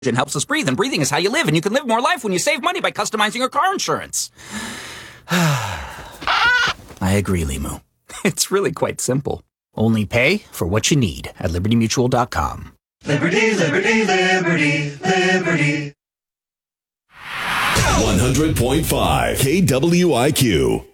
helps us breathe, and breathing is how you live, and you can live more life when you save money by customizing your car insurance. I agree, Limu. It's really quite simple. Only pay for what you need at LibertyMutual.com. Liberty, liberty, liberty, liberty. 100.5 KWIQ.